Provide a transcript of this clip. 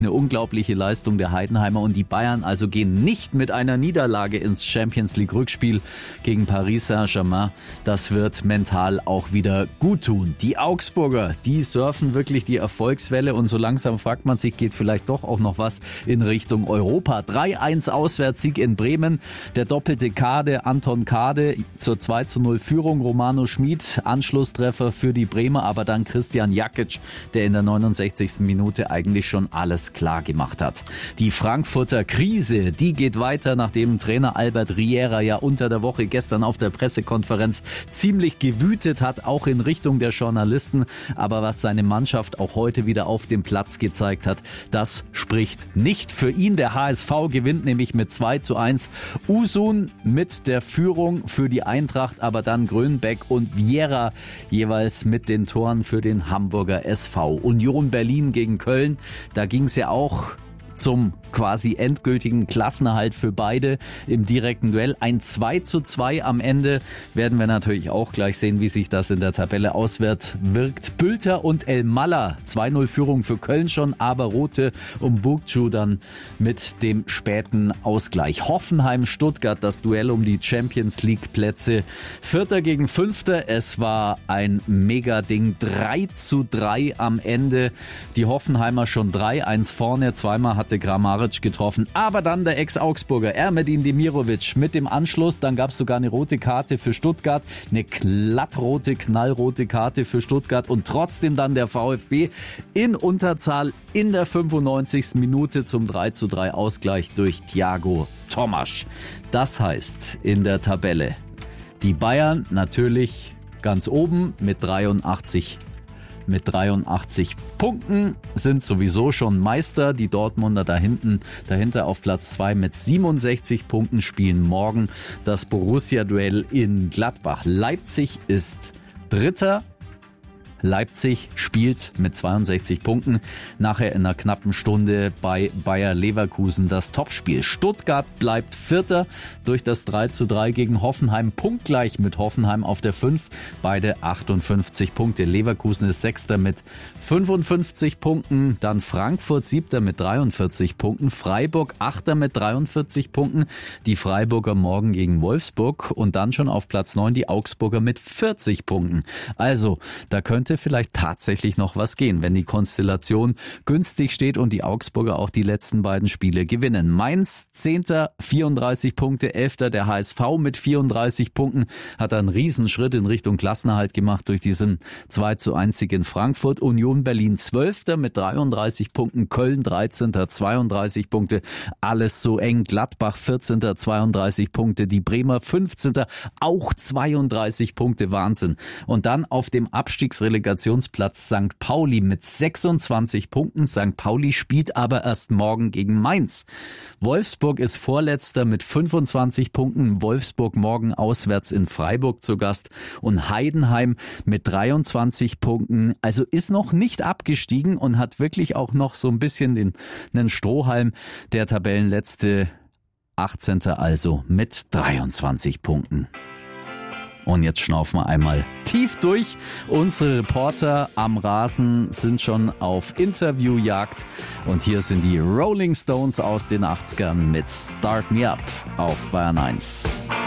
Eine unglaubliche Leistung der Heidenheimer und die Bayern also gehen nicht mit einer Niederlage ins Champions-League-Rückspiel gegen Paris Saint-Germain. Das wird mental auch wieder gut tun. Die Augsburger, die surfen wirklich die Erfolgswelle und so langsam fragt man sich, geht vielleicht doch auch noch was in Richtung Europa. 3-1 Auswärtssieg in Bremen, der doppelte Kade, Anton Kade zur 2:0 Führung, Romano Schmid, Anschlusstreffer für die Bremer, aber dann Christian Jakic, der in der 69. Minute eigentlich schon alles klar gemacht hat. Die Frankfurter Krise, die geht weiter, nachdem Trainer Albert Riera ja unter der Woche gestern auf der Pressekonferenz ziemlich gewütet hat, auch in Richtung der Journalisten. Aber was seine Mannschaft auch heute wieder auf dem Platz gezeigt hat, das spricht nicht für ihn. Der HSV gewinnt nämlich mit 2:1. Usun mit der Führung für die Eintracht, aber dann Grönbeck und Vieira jeweils mit den Toren für den Hamburger SV. Union Berlin gegen Köln, da ging es ja auch zum quasi endgültigen Klassenerhalt für beide im direkten Duell. Ein 2:2 am Ende. Werden wir natürlich auch gleich sehen, wie sich das in der Tabelle auswärts wirkt. Bülter und El Malla, 2:0 Führung für Köln schon, aber Rote und Bugcu dann mit dem späten Ausgleich. Hoffenheim-Stuttgart, das Duell um die Champions-League-Plätze. Vierter gegen Fünfter. Es war ein Mega-Ding. 3:3 am Ende. Die Hoffenheimer schon 3-1 vorne. Zweimal hatte Kramaric getroffen, aber dann der Ex-Augsburger Ermedin Demirovic mit dem Anschluss. Dann gab es sogar eine rote Karte für Stuttgart, eine glattrote, knallrote Karte für Stuttgart und trotzdem dann der VfB in Unterzahl in der 95. Minute zum 3:3 Ausgleich durch Thiago Tomasch. Das heißt in der Tabelle die Bayern natürlich ganz oben mit 83 Punkten, sind sowieso schon Meister. Die Dortmunder dahinter auf Platz 2 mit 67 Punkten, spielen morgen das Borussia-Duell in Gladbach. Leipzig ist Dritter. Leipzig spielt mit 62 Punkten nachher in einer knappen Stunde bei Bayer Leverkusen das Topspiel. Stuttgart bleibt Vierter durch das 3:3 gegen Hoffenheim, punktgleich mit Hoffenheim auf der 5, beide 58 Punkte. Leverkusen ist Sechster mit 55 Punkten, dann Frankfurt Siebter mit 43 Punkten, Freiburg Achter mit 43 Punkten, die Freiburger morgen gegen Wolfsburg und dann schon auf Platz 9 die Augsburger mit 40 Punkten. Also, da könnte vielleicht tatsächlich noch was gehen, wenn die Konstellation günstig steht und die Augsburger auch die letzten beiden Spiele gewinnen. Mainz 10. 34 Punkte, 11. der HSV mit 34 Punkten, hat einen Riesenschritt in Richtung Klassenerhalt gemacht durch diesen 2:1 Sieg in Frankfurt. Union Berlin 12. mit 33 Punkten, Köln 13. 32 Punkte, alles so eng. Gladbach 14. 32 Punkte, die Bremer 15. auch 32 Punkte, Wahnsinn. Und dann auf dem Abstiegsrelegationsplatz St. Pauli mit 26 Punkten. St. Pauli spielt aber erst morgen gegen Mainz. Wolfsburg ist Vorletzter mit 25 Punkten. Wolfsburg morgen auswärts in Freiburg zu Gast. Und Heidenheim mit 23 Punkten. Also ist noch nicht abgestiegen und hat wirklich auch noch so ein bisschen einen Strohhalm. Der Tabellenletzte 18. also mit 23 Punkten. Und jetzt schnaufen wir einmal tief durch. Unsere Reporter am Rasen sind schon auf Interviewjagd. Und hier sind die Rolling Stones aus den 80ern mit Start Me Up auf Bayern 1.